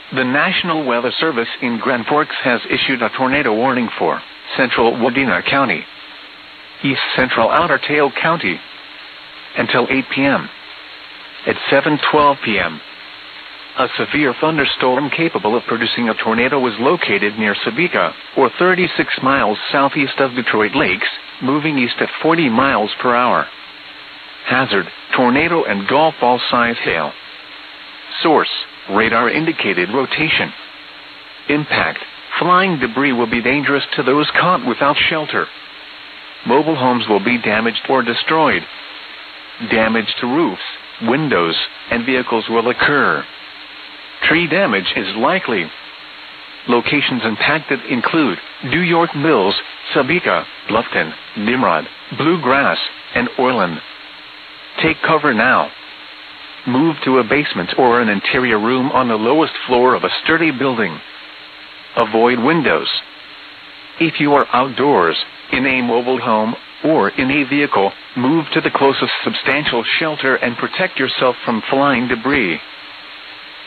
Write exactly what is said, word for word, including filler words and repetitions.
The National Weather Service in Grand Forks has issued a tornado warning for central Wadena County, east central Outer Tail County, until eight p m At seven twelve p m, a severe thunderstorm capable of producing a tornado was located near Sebeka, or thirty-six miles southeast of Detroit Lakes, moving east at forty miles per hour. Hazard, tornado and golf ball size hail. Source, radar indicated rotation. Impact, flying debris will be dangerous to those caught without shelter. Mobile homes will be damaged or destroyed. Damage to roofs, windows, and vehicles will occur. Tree damage is likely. Locations impacted include New York Mills, Sebeka, Bluffton, Nimrod, Bluegrass, and Orland. Take cover now. Move to a basement or an interior room on the lowest floor of a sturdy building. Avoid windows. If you are outdoors, in a mobile home, or in a vehicle, move to the closest substantial shelter and protect yourself from flying debris.